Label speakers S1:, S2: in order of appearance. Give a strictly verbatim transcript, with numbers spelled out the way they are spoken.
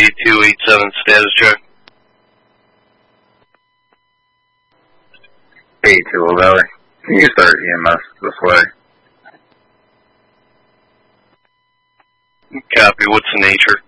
S1: two eight seven status check.
S2: Hey, Tula Valley. Can you start E M S this way?
S1: Copy. What's the nature?